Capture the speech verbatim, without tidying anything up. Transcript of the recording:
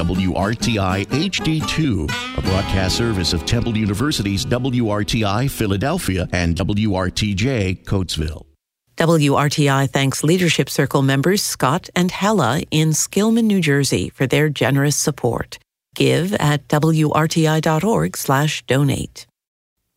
W R T I H D two, a broadcast service of Temple University's W R T I Philadelphia and W R T J Coatesville. W R T I thanks Leadership Circle members Scott and Hella in Skillman, New Jersey for their generous support. Give at W R T I dot org slash donate.